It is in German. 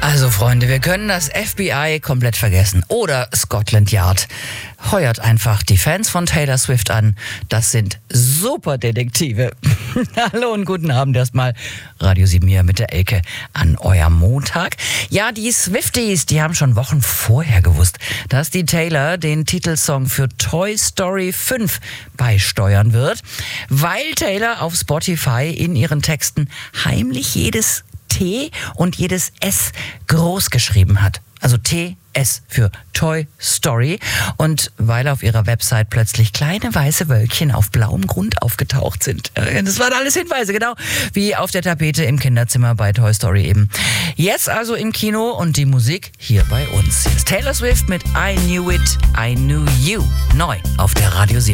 Also Freunde, wir können das FBI komplett vergessen oder Scotland Yard. Heuert einfach die Fans von Taylor Swift an. Das sind super Detektive. Hallo und guten Abend erstmal. Radio 7 hier mit der Elke an eurem Montag. Ja, die Swifties, die haben schon Wochen vorher gewusst, dass die Taylor den Titelsong für Toy Story 5 beisteuern wird, weil Taylor auf Spotify in ihren Texten heimlich jedes T und jedes S groß geschrieben hat. Also TS für Toy Story. Und weil auf ihrer Website plötzlich kleine weiße Wölkchen auf blauem Grund aufgetaucht sind. Das waren alles Hinweise, genau wie auf der Tapete im Kinderzimmer bei Toy Story eben. Jetzt also im Kino und die Musik hier bei uns. Hier ist Taylor Swift mit I Knew It, I Knew You. Neu auf der Radio 7.